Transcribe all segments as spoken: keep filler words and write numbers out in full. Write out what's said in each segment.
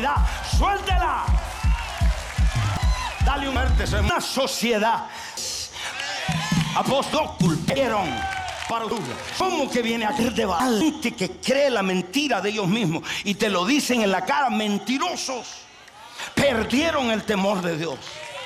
autoridad. Suéltela. Dale un fuerte. Una sociedad. Apóstol culparon para ¿cómo que viene a creer de gente que cree la mentira de ellos mismos y te lo dicen en la cara? Mentirosos. Perdieron el temor de Dios.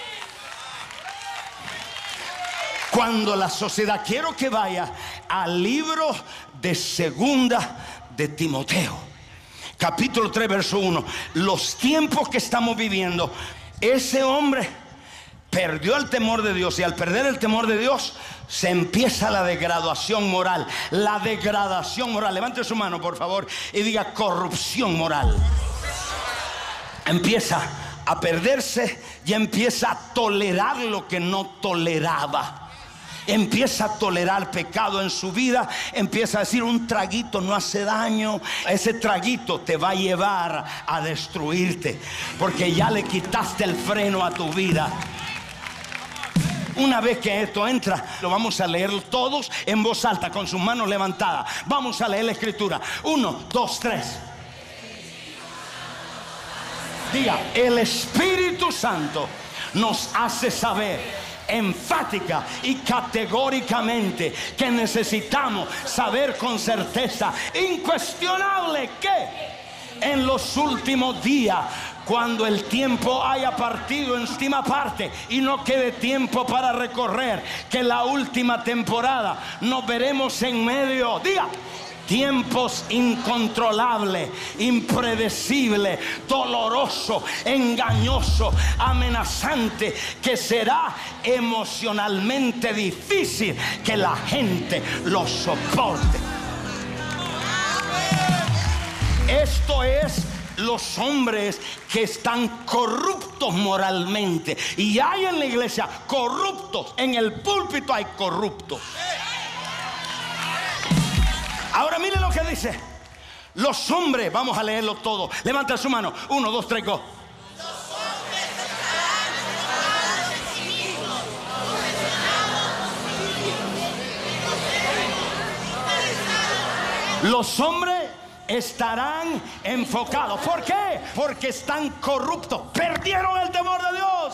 Cuando la sociedad, quiero que vaya al libro de Segunda de Timoteo, capítulo tres, verso uno. Los tiempos que estamos viviendo, ese hombre perdió el temor de Dios, y al perder el temor de Dios se empieza la degradación moral. La degradación moral. Levante su mano, por favor, y diga corrupción moral. Empieza a perderse y empieza a tolerar lo que no toleraba. Empieza a tolerar pecado en su vida. Empieza a decir: un traguito no hace daño. Ese traguito te va a llevar a destruirte, porque ya le quitaste el freno a tu vida. Una vez que esto entra, lo vamos a leer todos en voz alta, con sus manos levantadas. Vamos a leer la escritura. Uno, dos, tres. Diga: el Espíritu Santo nos hace saber enfática y categóricamente que necesitamos saber con certeza incuestionable que en los últimos días, cuando el tiempo haya partido en su última parte y no quede tiempo para recorrer, que la última temporada nos veremos en medio, diga, tiempos incontrolables, impredecibles, doloroso, engañoso, amenazante, que será emocionalmente difícil que la gente lo soporte. Esto es los hombres que están corruptos moralmente. Y hay en la iglesia corruptos. En el púlpito hay corruptos. Ahora miren lo que dice. Los hombres, vamos a leerlo todo. Levanta su mano. Uno, dos, tres, go. Los hombres estarán enfocados. ¿Por qué? Porque están corruptos. Perdieron el temor de Dios.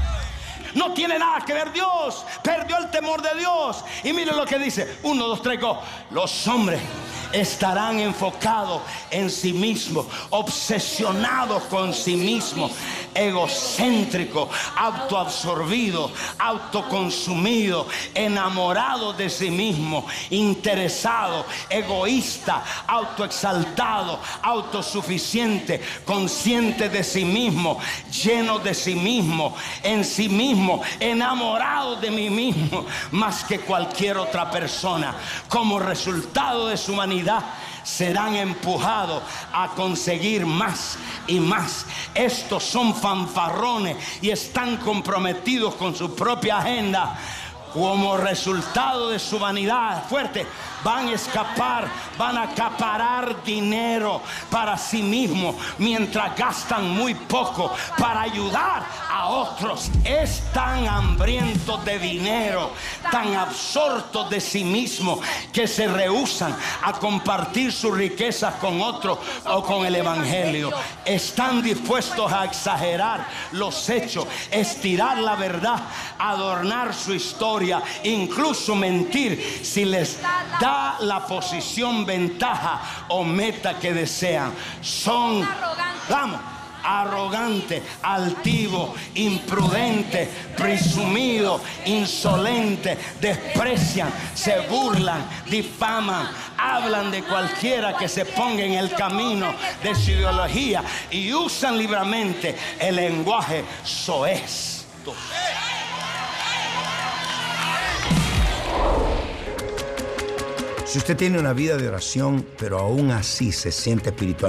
No tiene nada que ver Dios. Perdió el temor de Dios. Y miren lo que dice. Uno, dos, tres, go. Los hombres estarán enfocados en sí mismos, obsesionados con sí mismos, egocéntricos, autoabsorbidos, autoconsumidos, enamorados de sí mismos, interesados, egoístas, autoexaltados, autosuficientes, conscientes de sí mismos, llenos de sí mismos, en sí mismos, enamorados de mí mismo más que cualquier otra persona. Como resultado de su humanidad, serán empujados a conseguir más y más. Estos son fanfarrones y están comprometidos con su propia agenda. Como resultado de su vanidad fuerte, van a escapar, van a acaparar dinero para sí mismos, mientras gastan muy poco para ayudar a otros. Es tan hambriento de dinero, tan absortos de sí mismos, que se rehúsan a compartir sus riquezas con otros o con el evangelio. Están dispuestos a exagerar los hechos, estirar la verdad, adornar su historia, incluso mentir si les da la posición, ventaja o meta que desean. Son, vamos, arrogante, altivo, imprudente, presumido, insolente, desprecian, se burlan, difaman, hablan de cualquiera que se ponga en el camino de su ideología y usan libremente el lenguaje soez. Si usted tiene una vida de oración, pero aún así se siente espiritual